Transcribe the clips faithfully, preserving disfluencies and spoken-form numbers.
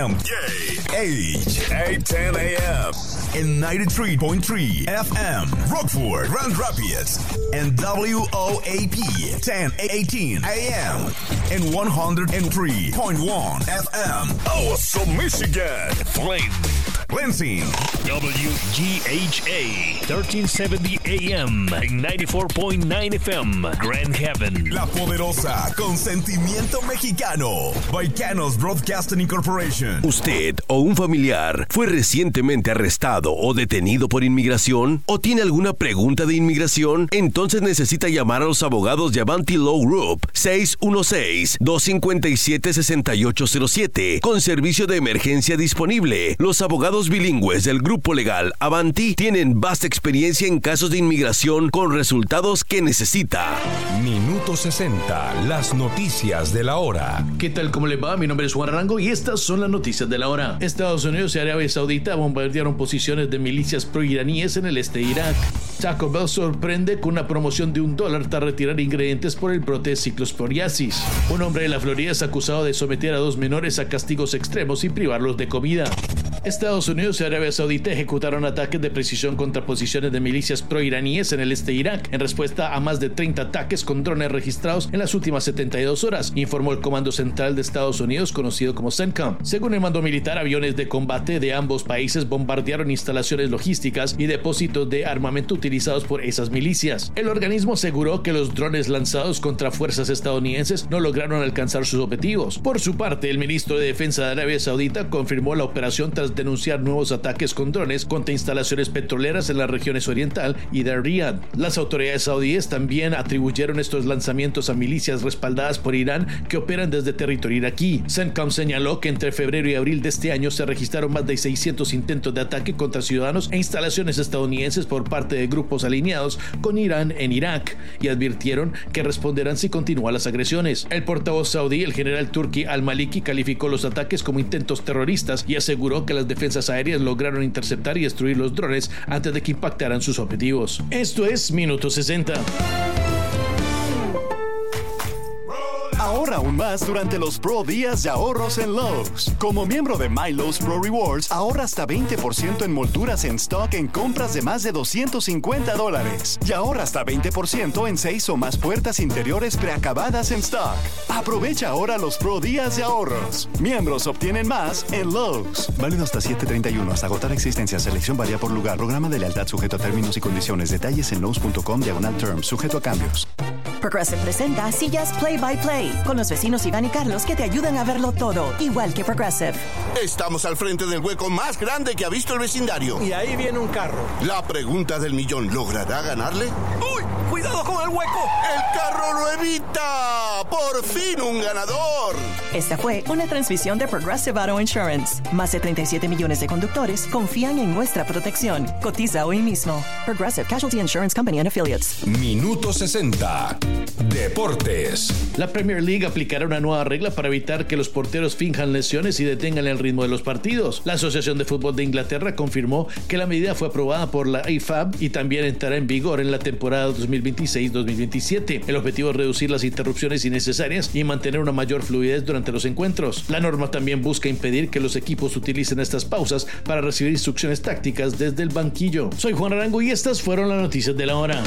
M. Age eight ten A M. And ninety-three point three F M. Rockford, Grand Rapids. And W O A P ten eighteen A M. And one oh three point one F M. Awesome, Michigan. Flint, Lansing. W G H A thirteen seventy A M and ninety-four point nine F M. Grand Haven. La poderosa, con sentimiento mexicano. Baicanos Broadcasting Incorporation. ¿Usted o un familiar fue recientemente arrestado o detenido por inmigración? ¿O tiene alguna pregunta de inmigración? Entonces necesita llamar a los abogados de Avanti Law Group seis uno seis, dos cinco siete, seis ocho cero siete con servicio de emergencia disponible. Los abogados bilingües del grupo legal Avanti tienen vasta experiencia en casos de inmigración con resultados que necesita. Minuto sesenta, las noticias de la hora. ¿Qué tal? ¿Cómo le va? Mi nombre es Juan Arango y estas son las noticias de la hora. Estados Unidos y Arabia Saudita bombardearon posiciones de milicias proiraníes en el este de Irak. Taco Bell sorprende con una promoción de un dólar tras retirar ingredientes por el brote de ciclosporiasis. Un hombre de la Florida es acusado de someter a dos menores a castigos extremos y privarlos de comida. Estados Unidos y Arabia Saudita ejecutaron ataques de precisión contra posiciones de milicias proiraníes en el este de Irak, en respuesta a más de treinta ataques con drones registrados en las últimas setenta y dos horas, informó el Comando Central de Estados Unidos, conocido como CENTCOM. Según el mando militar, aviones de combate de ambos países bombardearon instalaciones logísticas y depósitos de armamento utilizados por esas milicias. El organismo aseguró que los drones lanzados contra fuerzas estadounidenses no lograron alcanzar sus objetivos. Por su parte, el ministro de Defensa de Arabia Saudita confirmó la operación tras denunciar nuevos ataques con drones contra instalaciones petroleras en las regiones oriental y de Riyadh. Las autoridades saudíes también atribuyeron estos lanzamientos a milicias respaldadas por Irán que operan desde territorio iraquí. CENTCOM señaló que entre febrero y abril de este año se registraron más de seiscientos intentos de ataque contra ciudadanos e instalaciones estadounidenses por parte de grupos alineados con Irán en Irak, y advirtieron que responderán si continúan las agresiones. El portavoz saudí, el general Turki al-Maliki, calificó los ataques como intentos terroristas y aseguró que las defensas aéreas lograron interceptar y destruir los drones antes de que impactaran sus objetivos. Esto es Minuto sesenta. Ahorra aún más durante los Pro Días de Ahorros en Lowe's. Como miembro de My Lowe's Pro Rewards, ahorra hasta veinte por ciento en molduras en stock en compras de más de doscientos cincuenta dólares. Y ahorra hasta veinte por ciento en seis o más puertas interiores preacabadas en stock. Aprovecha ahora los Pro Días de Ahorros. Miembros obtienen más en Lowe's. Válido hasta siete treinta y uno, hasta agotar existencia. Selección varía por lugar. Programa de lealtad sujeto a términos y condiciones. Detalles en lowes punto com diagonal terms. Sujeto a cambios. Progressive presenta Sillas Play by Play, con los vecinos Iván y Carlos que te ayudan a verlo todo, igual que Progressive. Estamos al frente del hueco más grande que ha visto el vecindario. Y ahí viene un carro. La pregunta del millón, ¿logrará ganarle? ¡Uy! ¡Cuidado con el hueco! ¡El carro lo evita! ¡Por fin un ganador! Esta fue una transmisión de Progressive Auto Insurance. Más de treinta y siete millones de conductores confían en nuestra protección. Cotiza hoy mismo. Progressive Casualty Insurance Company and Affiliates. Minuto sesenta. Deportes. La Premier League aplicará una nueva regla para evitar que los porteros finjan lesiones y detengan el ritmo de los partidos. La Asociación de Fútbol de Inglaterra confirmó que la medida fue aprobada por la A F A B y también entrará en vigor en la temporada dos mil veintiséis dos mil veintisiete. El objetivo es reducir las interrupciones innecesarias y mantener una mayor fluidez durante los encuentros. La norma también busca impedir que los equipos utilicen estas pausas para recibir instrucciones tácticas desde el banquillo. Soy Juan Arango y estas fueron las noticias de la hora.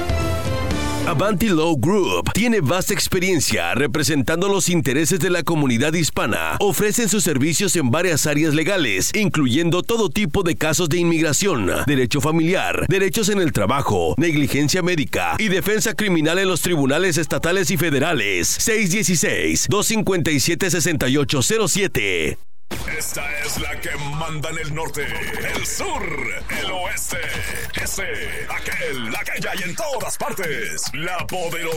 Avanti Law Group tiene vasta experiencia representando los intereses de la comunidad hispana. Ofrecen sus servicios en varias áreas legales, incluyendo todo tipo de casos de inmigración, derecho familiar, derechos en el trabajo, negligencia médica y defensa criminal en los tribunales estatales y federales. seis uno seis, dos cinco siete, seis ocho cero siete. Esta es la que manda en el norte, el sur, el oeste, ese, aquel, aquella y en todas partes. La poderosa